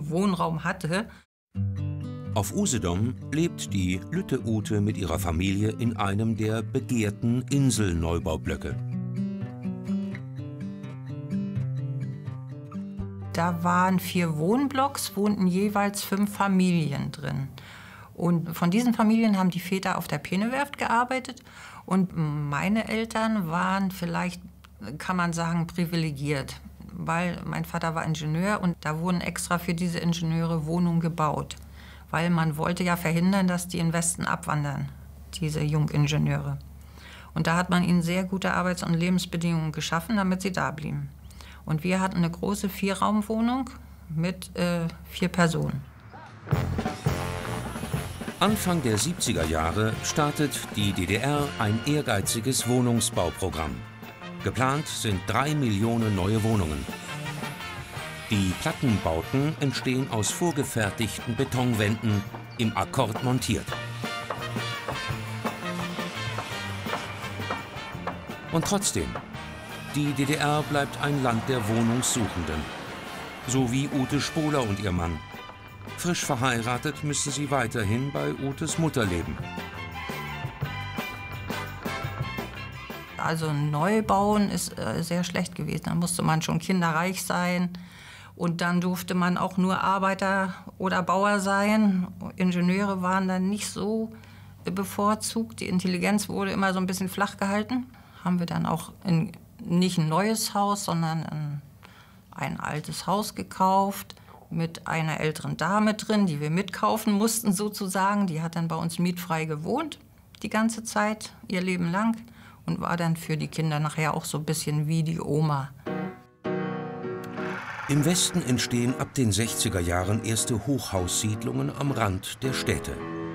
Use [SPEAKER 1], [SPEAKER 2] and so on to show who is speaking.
[SPEAKER 1] Wohnraum hatte.
[SPEAKER 2] Auf Usedom lebt die Lütte Ute mit ihrer Familie in einem der begehrten Inselneubaublöcke.
[SPEAKER 1] Da waren 4 Wohnblocks, wohnten jeweils 5 Familien drin. Und von diesen Familien haben die Väter auf der Peenewerft gearbeitet. Und meine Eltern waren vielleicht, kann man sagen, privilegiert. Weil mein Vater war Ingenieur und da wurden extra für diese Ingenieure Wohnungen gebaut. Weil man wollte ja verhindern, dass die in den Westen abwandern, diese Jungingenieure. Und da hat man ihnen sehr gute Arbeits- und Lebensbedingungen geschaffen, damit sie da blieben. Und wir hatten eine große 4-Raumwohnung mit 4 Personen.
[SPEAKER 2] Anfang der 70er Jahre startet die DDR ein ehrgeiziges Wohnungsbauprogramm. Geplant sind 3 Millionen neue Wohnungen. Die Plattenbauten entstehen aus vorgefertigten Betonwänden im Akkord montiert. Und trotzdem, die DDR bleibt ein Land der Wohnungssuchenden. So wie Ute Spohler und ihr Mann. Frisch verheiratet müssen sie weiterhin bei Utes Mutter leben.
[SPEAKER 1] Also Neubauen ist sehr schlecht gewesen. Da musste man schon kinderreich sein. Und dann durfte man auch nur Arbeiter oder Bauer sein. Ingenieure waren dann nicht so bevorzugt. Die Intelligenz wurde immer so ein bisschen flach gehalten. Haben wir dann auch nicht ein neues Haus, sondern ein altes Haus gekauft mit einer älteren Dame drin, die wir mitkaufen mussten sozusagen. Die hat dann bei uns mietfrei gewohnt die ganze Zeit, ihr Leben lang. Und war dann für die Kinder nachher auch so ein bisschen wie die Oma.
[SPEAKER 2] Im Westen entstehen ab den 60er Jahren erste Hochhaussiedlungen am Rand der Städte.